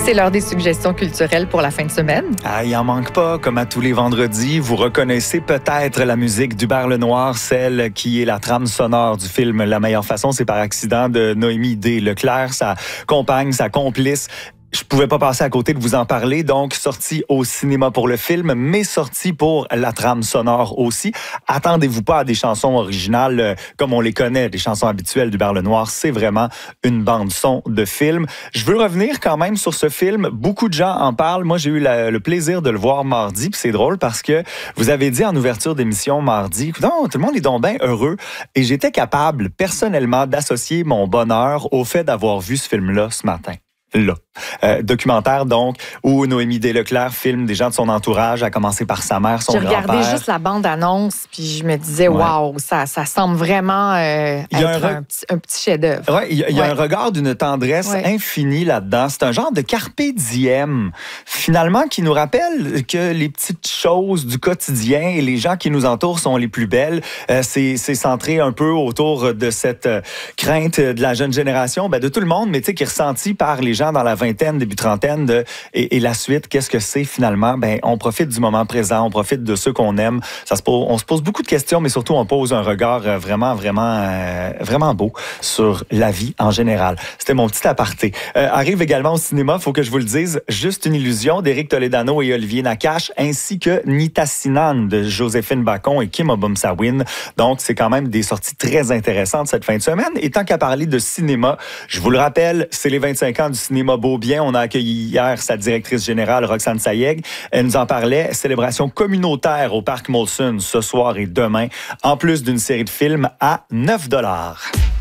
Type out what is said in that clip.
C'est l'heure des suggestions culturelles pour la fin de semaine. Ah, il en manque pas. Comme à tous les vendredis, vous reconnaissez peut-être la musique d'Hubert Lenoir, celle qui est la trame sonore du film La meilleure façon, c'est par accident de Noémie D. Leclerc, sa compagne, sa complice. Je pouvais pas passer à côté de vous en parler, donc sorti au cinéma pour le film, mais sorti pour la trame sonore aussi. Attendez-vous pas à des chansons originales comme on les connaît, des chansons habituelles d'Hubert Lenoir. C'est vraiment une bande-son de film. Je veux revenir quand même sur ce film. Beaucoup de gens en parlent. Moi, j'ai eu le plaisir de le voir mardi, puis c'est drôle parce que vous avez dit en ouverture d'émission mardi, non, tout le monde est donc bien heureux. Et j'étais capable, personnellement, d'associer mon bonheur au fait d'avoir vu ce film-là ce matin. Là. Documentaire, donc, où Noémie D. Leclerc filme des gens de son entourage, à commencer par sa mère, son grand-père. J'ai regardé juste la bande-annonce, puis je me disais, waouh, ça semble vraiment être un petit chef-d'œuvre. Oui, il y a un regard d'une tendresse infinie là-dedans. C'est un genre de carpe diem, finalement, qui nous rappelle que les petites choses du quotidien et les gens qui nous entourent sont les plus belles. C'est centré un peu autour de cette crainte de la jeune génération, de tout le monde, mais tu sais, qui est ressentie par les gens dans la vingtaine, début trentaine, et la suite, qu'est-ce que c'est finalement? On profite du moment présent, on profite de ceux qu'on aime. On se pose beaucoup de questions, mais surtout on pose un regard vraiment beau sur la vie en général. C'était mon petit aparté. Arrive également au cinéma, il faut que je vous le dise, Juste une illusion d'Éric Toledano et Olivier Nakache, ainsi que Nitassinan de Joséphine Bacon et Kim Obum-Sawin. Donc, c'est quand même des sorties très intéressantes cette fin de semaine. Et tant qu'à parler de cinéma, je vous le rappelle, c'est les 25 ans du cinéma Beaubien. On a accueilli hier sa directrice générale, Roxane Sayeg. Elle nous en parlait. Célébration communautaire au Parc Molson ce soir et demain, en plus d'une série de films à 9 $.